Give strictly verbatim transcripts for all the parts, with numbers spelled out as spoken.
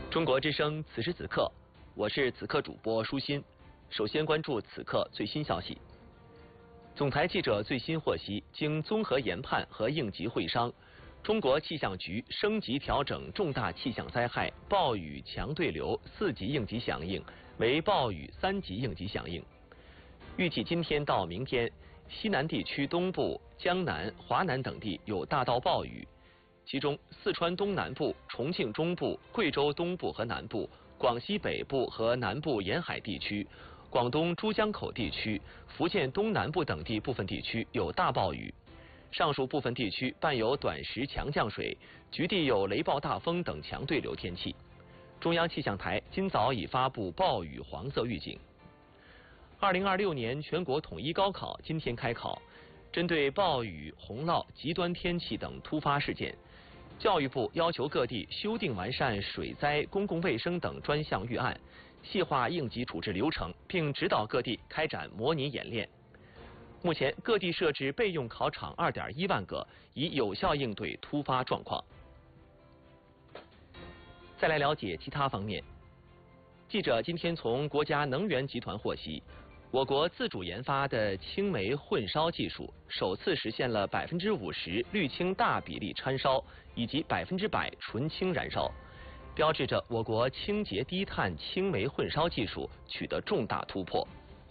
中国之声此时此刻，我是此刻主播舒心。首先关注此刻最新消息。总台记者最新获悉，经综合研判和应急会商，中国气象局升级调整重大气象灾害暴雨强对流四级应急响应为暴雨三级应急响应。预计今天到明天，西南地区东部、江南、华南等地有大到暴雨。其中，四川东南部、重庆中部、贵州东部和南部、广西北部和南部沿海地区、广东珠江口地区、福建东南部等地部分地区有大暴雨。上述部分地区伴有短时强降水，局地有雷暴大风等强对流天气。中央气象台今早已发布暴雨黄色预警。二零二六年全国统一高考今天开考，针对暴雨、洪涝、极端天气等突发事件，教育部要求各地修订完善水灾、公共卫生等专项预案，细化应急处置流程，并指导各地开展模拟演练。目前，各地设置备用考场二点一万个，以有效应对突发状况。再来了解其他方面。记者今天从国家能源集团获悉，我国自主研发的氢煤混烧技术首次实现了百分之五十氯氢大比例掺烧以及百分之百纯氢燃烧，标志着我国清洁低碳氢煤混烧技术取得重大突破。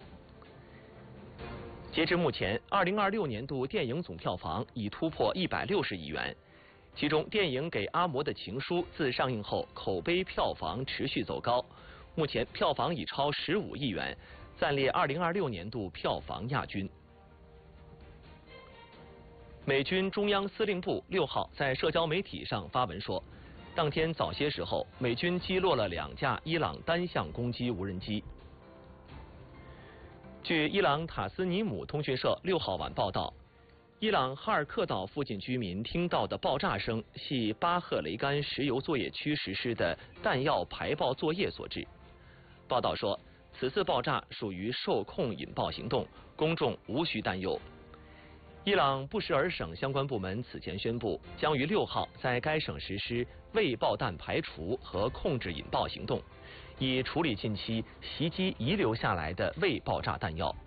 截至目前，二零二六年度电影总票房已突破一百六十亿元，其中电影《给阿嬷的情书》自上映后口碑票房持续走高，目前票房已超十五亿元，暂列二零二六年度票房亚军。美军中央司令部六号在社交媒体上发文说，当天早些时候，美军击落了两架伊朗单向攻击无人机。据伊朗塔斯尼姆通讯社六号晚报道，伊朗哈尔克岛附近居民听到的爆炸声系巴赫雷干石油作业区实施的弹药排爆作业所致。报道说，此次爆炸属于受控引爆行动，公众无需担忧。伊朗布什尔省相关部门此前宣布，将于六号在该省实施未爆弹排除和控制引爆行动，以处理近期袭击遗留下来的未爆炸弹药。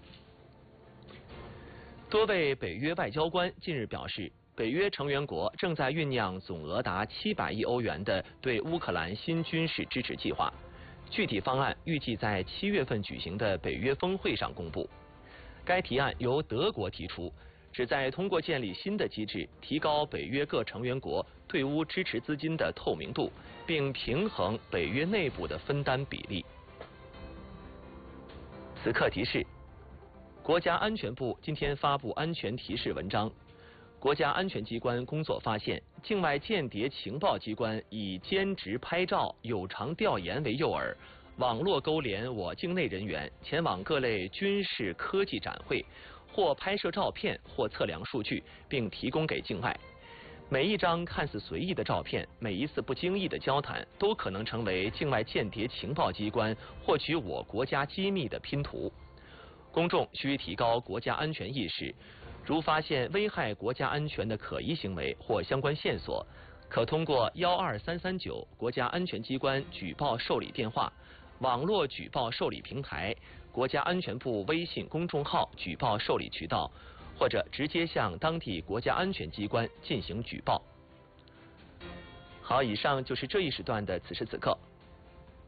多位北约外交官近日表示，北约成员国正在酝酿总额达七百亿欧元的对乌克兰新军事支持计划。具体方案预计在七月份举行的北约峰会上公布。该提案由德国提出，旨在通过建立新的机制，提高北约各成员国对乌支持资金的透明度，并平衡北约内部的分担比例。此刻提示：国家安全部今天发布安全提示文章。国家安全机关工作发现，境外间谍情报机关以兼职拍照、有偿调研为诱饵，网络勾连我境内人员前往各类军事科技展会，或拍摄照片，或测量数据，并提供给境外。每一张看似随意的照片，每一次不经意的交谈，都可能成为境外间谍情报机关获取我国家机密的拼图。公众需提高国家安全意识，如发现危害国家安全的可疑行为或相关线索，可通过幺二三三九国家安全机关举报受理电话、网络举报受理平台、国家安全部微信公众号举报受理渠道，或者直接向当地国家安全机关进行举报。好，以上就是这一时段的此时此刻。